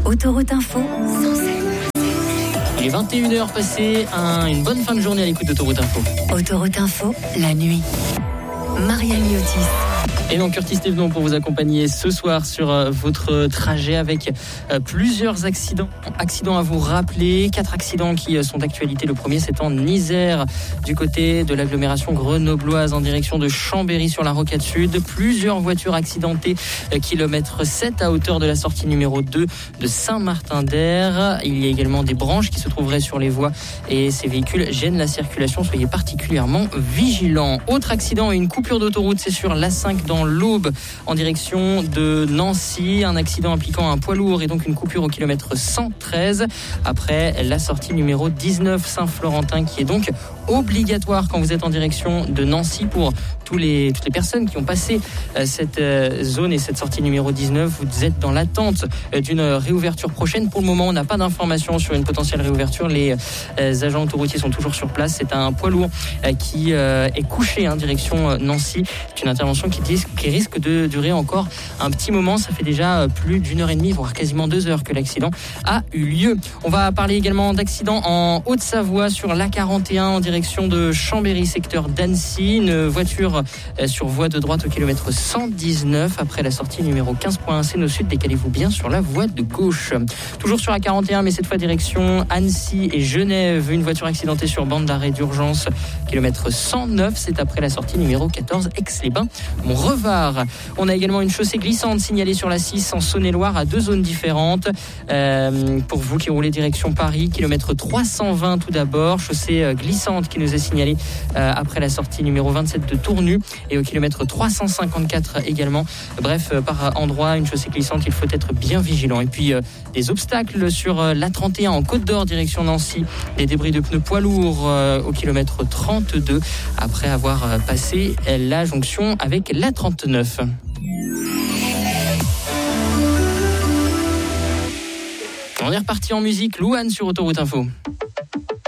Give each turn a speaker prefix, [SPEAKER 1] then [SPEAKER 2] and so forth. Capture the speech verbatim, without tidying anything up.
[SPEAKER 1] Autoroute Info.
[SPEAKER 2] Il est vingt et une heures passées, un, une bonne fin de journée à l'écoute d'Autoroute Info.
[SPEAKER 1] Autoroute Info, la nuit. Marielle Miotis.
[SPEAKER 2] Et donc Curtis Thévenon pour vous accompagner ce soir sur euh, votre trajet avec euh, plusieurs accidents. Accidents à vous rappeler, quatre accidents qui euh, sont d'actualité. Le premier c'est en Isère, du côté de l'agglomération grenobloise en direction de Chambéry sur la rocade sud. Plusieurs voitures accidentées, euh, kilomètre sept à hauteur de la sortie numéro deux de Saint-Martin-d'Air. Il y a également des branches qui se trouveraient sur les voies et ces véhicules gênent la circulation. Soyez particulièrement vigilants. Autre accident et une coupure d'autoroute, c'est sur l'A cinq dans l'Aube en direction de Nancy. Un accident impliquant un poids lourd et donc une coupure au kilomètre cent treize après la sortie numéro dix-neuf Saint-Florentin qui est donc obligatoire quand vous êtes en direction de Nancy pour tous les, toutes les personnes qui ont passé euh, cette euh, zone et cette sortie numéro dix-neuf. Vous êtes dans l'attente euh, d'une réouverture prochaine. Pour le moment, on n'a pas d'informations sur une potentielle réouverture. Les euh, agents autoroutiers sont toujours sur place. C'est un poids lourd euh, qui euh, est couché en hein, direction euh, Nancy. C'est une intervention qui, dis, qui risque de durer encore un petit moment. Ça fait déjà euh, plus d'une heure et demie, voire quasiment deux heures que l'accident a eu lieu. On va parler également d'accident en Haute-Savoie sur l'A quarante et un en direction de Chambéry, secteur d'Annecy. Une voiture sur voie de droite au kilomètre cent dix-neuf après la sortie numéro quinze point un Seine au sud. Décalez-vous bien sur la voie de gauche. Toujours sur la quarante et un, mais cette fois direction Annecy et Genève. Une voiture accidentée sur bande d'arrêt d'urgence, kilomètre cent neuf. C'est après la sortie numéro quatorze Aix-les-Bains, Montrevard. On a également une chaussée glissante signalée sur la six en Saône-et-Loire à deux zones différentes. Euh, pour vous qui roulez direction Paris, kilomètre trois cent vingt tout d'abord. Chaussée glissante qui nous est signalée euh, après la sortie numéro vingt-sept de Tournu. Et au kilomètre trois cent cinquante-quatre également. Bref, euh, par endroit, une chaussée glissante, il faut être bien vigilant. Et puis, euh, des obstacles sur euh, l'A trente et un en Côte d'Or, direction Nancy. Des débris de pneus poids lourds euh, au kilomètre trente-deux, après avoir euh, passé euh, la jonction avec l'A trente-neuf. On est reparti en musique. Louane sur Autoroute Info.